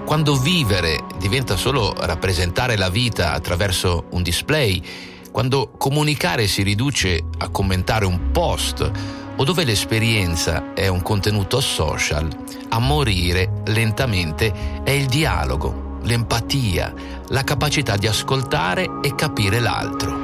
quando vivere diventa solo rappresentare la vita attraverso un display, quando comunicare si riduce a commentare un post o dove l'esperienza è un contenuto social, a morire lentamente è il dialogo, l'empatia, la capacità di ascoltare e capire l'altro.